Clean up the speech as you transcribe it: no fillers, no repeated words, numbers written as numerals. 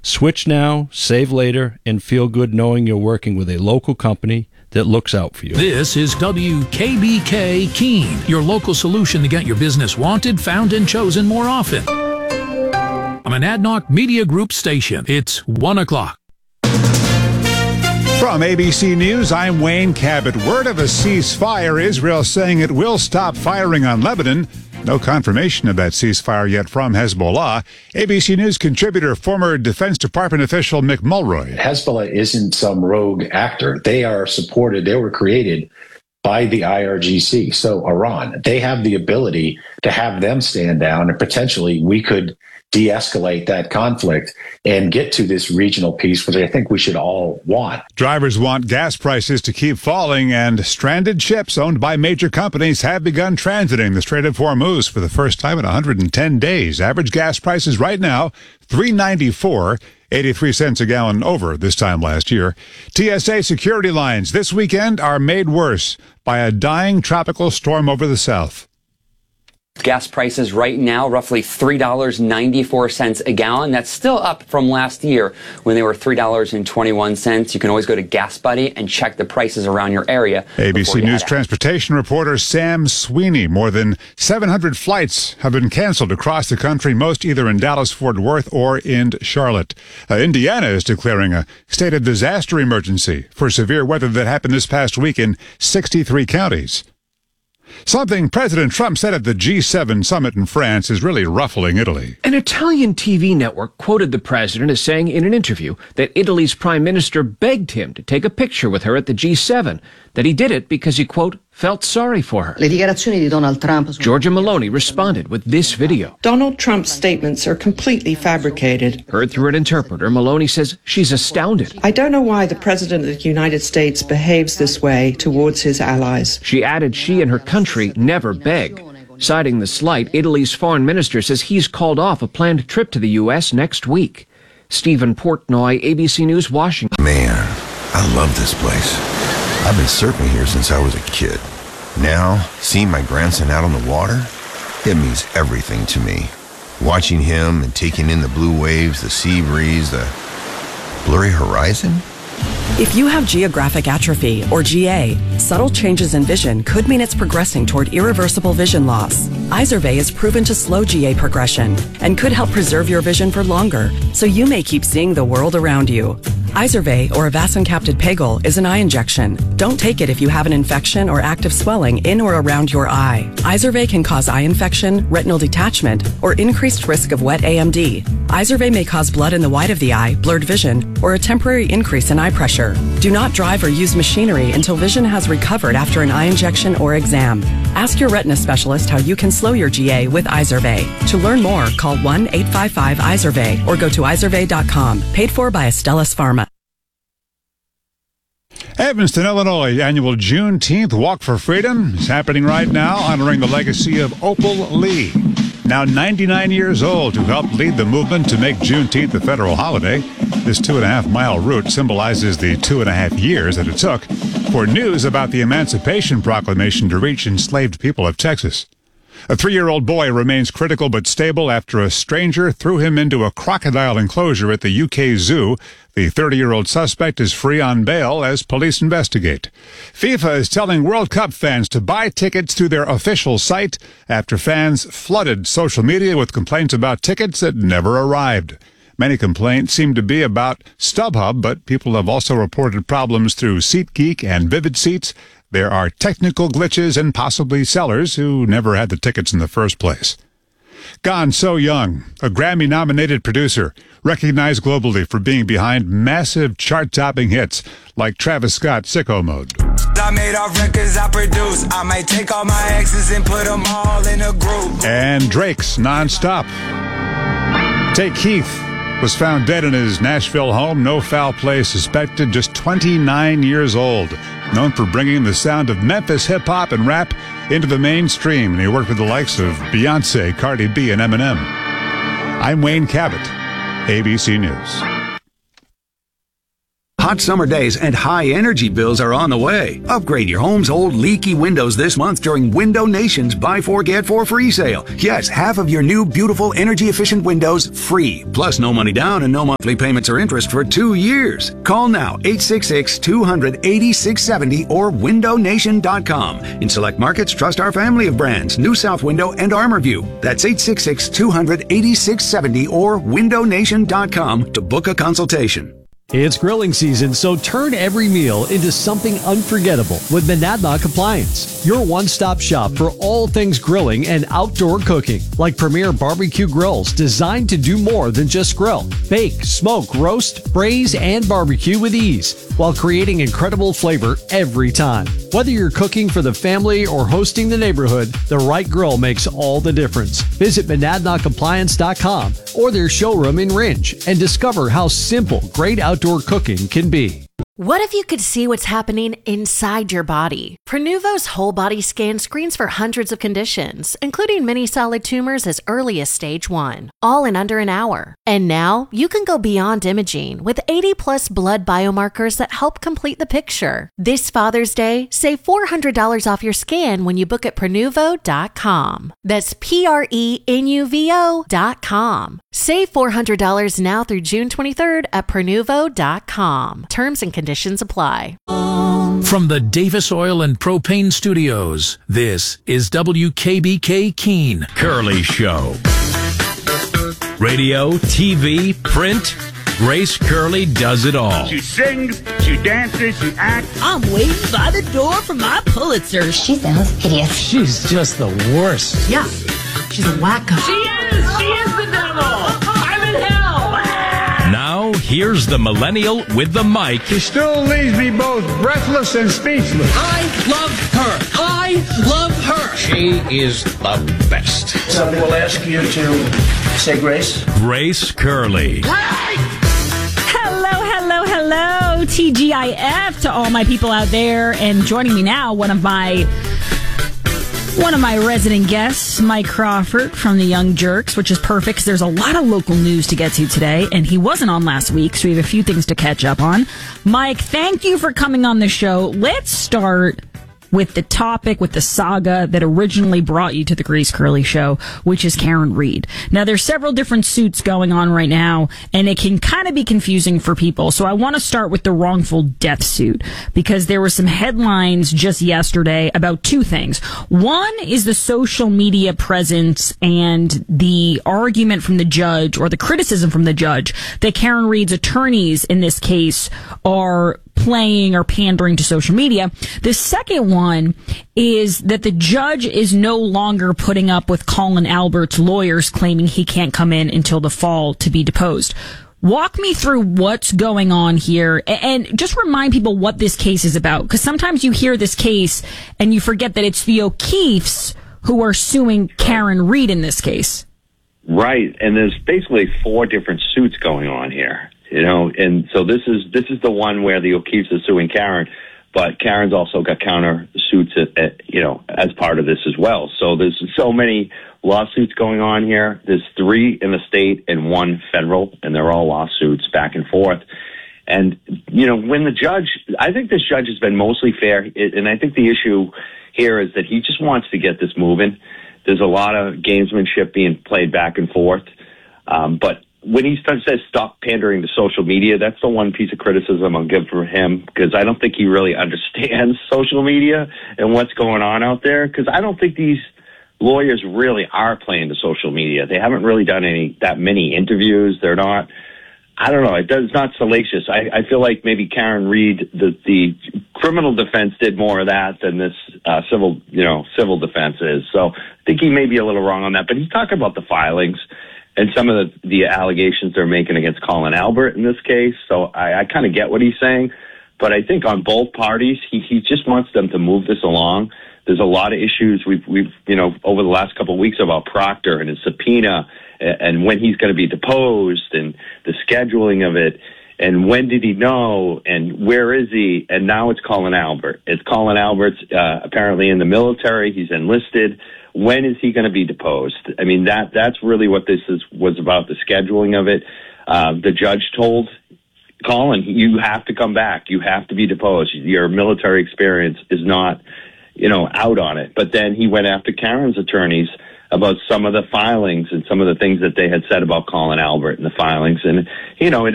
Switch now, save later, and feel good knowing you're working with a local company that looks out for you. This is WKBK Keene, your local solution to get your business wanted, found, and chosen more often. I'm an Adnoc Media Group station. It's 1 o'clock. From ABC News, I'm Wayne Cabot. Word of a ceasefire. Israel saying it will stop firing on Lebanon. No confirmation of that ceasefire yet from Hezbollah. ABC News contributor, former Defense Department official Mick Mulroy. Hezbollah isn't some rogue actor. They are supported. They were created by the IRGC. So Iran, they have the ability to have them stand down, and potentially we could de-escalate that conflict and get to this regional peace, which I think we should all want. Drivers want gas prices to keep falling, and stranded ships owned by major companies have begun transiting the Strait of Hormuz for the first time in 110 days. Average gas prices right now, $3.94, 83 cents a gallon over this time last year. TSA security lines this weekend are made worse by a dying tropical storm over the south. Gas prices right now, roughly $3.94 a gallon. That's still up from last year when they were $3.21. You can always go to Gas Buddy and check the prices around your area. ABC News transportation reporter Sam Sweeney. More than 700 flights have been canceled across the country, most either in Dallas-Fort Worth or in Charlotte. Indiana is declaring a state of disaster emergency for severe weather that happened this past week in 63 counties. Something President Trump said at the G7 summit in France is really ruffling Italy. An Italian TV network quoted the president as saying in an interview that Italy's prime minister begged him to take a picture with her at the G7, that he did it because he, quote, felt sorry for her. Giorgia Meloni responded with this video. Donald Trump's statements are completely fabricated. Heard through an interpreter, Meloni says she's astounded. I don't know why the President of the United States behaves this way towards his allies. She added she and her country never beg. Citing the slight, Italy's foreign minister says he's called off a planned trip to the U.S. next week. Stephen Portnoy, ABC News, Washington. Man, I love this place. I've been surfing here since I was a kid. Now, seeing my grandson out on the water, it means everything to me. Watching him and taking in the blue waves, the sea breeze, the blurry horizon. If you have geographic atrophy, or GA, subtle changes in vision could mean it's progressing toward irreversible vision loss. Izervay is proven to slow GA progression and could help preserve your vision for longer, so you may keep seeing the world around you. Izervay, or avacincaptad pegol, is an eye injection. Don't take it if you have an infection or active swelling in or around your eye. Izervay can cause eye infection, retinal detachment, or increased risk of wet AMD. Izervay may cause blood in the white of the eye, blurred vision, or a temporary increase in eye pressure. Do not drive or use machinery until vision has recovered after an eye injection or exam. Ask your retina specialist how you can slow your GA with Izervay. To learn more, call 1-855-IZERVAY or go to izervay.com. Paid for by Astellas Pharma. Evanston, Illinois, annual Juneteenth Walk for Freedom is happening right now, honoring the legacy of Opal Lee, now 99 years old, who helped lead the movement to make Juneteenth a federal holiday. This 2.5-mile route symbolizes the 2.5 years that it took for news about the Emancipation Proclamation to reach enslaved people of Texas. A 3-year-old boy remains critical but stable after a stranger threw him into a crocodile enclosure at the UK Zoo. The 30-year-old suspect is free on bail as police investigate. FIFA is telling World Cup fans to buy tickets through their official site after fans flooded social media with complaints about tickets that never arrived. Many complaints seem to be about StubHub, but people have also reported problems through SeatGeek and Vivid Seats. There are technical glitches and possibly sellers who never had the tickets in the first place. Gone So Young, a Grammy-nominated producer, recognized globally for being behind massive chart-topping hits like Travis Scott's Sicko Mode. I made all records I produce. I might take all my exes and put them all in a group. And Drake's Non-Stop. Take Keith was found dead in his Nashville home. No foul play suspected, just 29 years old. Known for bringing the sound of Memphis hip-hop and rap into the mainstream, and he worked with the likes of Beyonce, Cardi B, and Eminem. I'm Wayne Cabot, ABC News. Hot summer days and high energy bills are on the way. Upgrade your home's old leaky windows this month during Window Nation's Buy 4 Get 4 free sale. Yes, half of your new beautiful energy efficient windows free. Plus no money down and no monthly payments or interest for 2 years. Call now 866-200-8670 or windownation.com. In select markets, trust our family of brands, New South Window and ArmorView. That's 866-200-8670 or windownation.com to book a consultation. It's grilling season, so turn every meal into something unforgettable with Monadnock Appliance, your one-stop shop for all things grilling and outdoor cooking, like premier barbecue grills designed to do more than just grill. Bake, smoke, roast, braise, and barbecue with ease, while creating incredible flavor every time. Whether you're cooking for the family or hosting the neighborhood, the right grill makes all the difference. Visit MonadnockAppliance.com or their showroom in Ringe and discover how simple, great outdoor cooking can be. What if you could see what's happening inside your body? Prenuvo's whole body scan screens for hundreds of conditions, including many solid tumors as early as stage 1, all in under an hour. And now you can go beyond imaging with 80+ blood biomarkers that help complete the picture. This Father's Day, save $400 off your scan when you book at Prenuvo.com. That's Prenuvo.com. Save $400 now through June 23rd at Prenuvo.com. Terms and conditions apply. From the Davis Oil and Propane Studios, this is WKBK Keene. Curly Show. Radio, TV, print. Grace Curley does it all. She sings, she dances, she acts. I'm waiting by the door for my Pulitzer. She sounds hideous. She's just the worst. Yeah, she's a wacko. She is the devil. I'm in hell. Now, here's the millennial with the mic. She still leaves me both breathless and speechless. I love her. I love her. She is the best. Somebody will ask you to say grace. Grace Curley. Hello, TGIF to all my people out there. And joining me now, one of my resident guests, Mike Crawford from the Young Jerks, which is perfect because there's a lot of local news to get to today, and he wasn't on last week, so we have a few things to catch up on. Mike, thank you for coming on the show. Let's start with the topic, with the saga that originally brought you to the Grace Curley Show, which is Karen Read. Now, there's several different suits going on right now, and it can kind of be confusing for people. So I want to start with the wrongful death suit, because there were some headlines just yesterday about two things. One is the social media presence and the argument from the judge, or the criticism from the judge, that Karen Read's attorneys in this case are playing or pandering to social media. The second one is that the judge is no longer putting up with Colin Albert's lawyers claiming he can't come in until the fall to be deposed. Walk me through what's going on here, and just remind people what this case is about, because sometimes you hear this case and you forget that it's the O'Keefes who are suing Karen Read in this case. Right, and there's basically 4 different suits going on here. You know, and so this is the one where the O'Keefes are suing Karen, but Karen's also got counter suits as part of this as well. So there's so many lawsuits going on here. There's 3 in the state and 1 federal, and they're all lawsuits back and forth. And, you know, when the judge, I think this judge has been mostly fair, and I think the issue here is that he just wants to get this moving. There's a lot of gamesmanship being played back and forth, but when he says stop pandering to social media, that's the one piece of criticism I'll give for him, because I don't think he really understands social media and what's going on out there, because I don't think these lawyers really are playing to social media. They haven't really done that many interviews. They're not, I don't know, it's not salacious. I feel like maybe Karen Read, the criminal defense did more of that than this civil defense is. So I think he may be a little wrong on that, but he's talking about the filings and some of the allegations they're making against Colin Albert in this case. So I kind of get what he's saying, but I think on both parties, he just wants them to move this along. There's a lot of issues we've over the last couple of weeks about Proctor and his subpoena and when he's going to be deposed and the scheduling of it and when did he know and where is he? And now it's Colin Albert. It's Colin Albert's apparently in the military. He's enlisted. When is he going to be deposed? I mean, that's really what this was about, the scheduling of it. The judge told Colin, you have to come back. You have to be deposed. Your military experience is not, out on it. But then he went after Karen's attorneys about some of the filings and some of the things that they had said about Colin Albert in the filings. And, it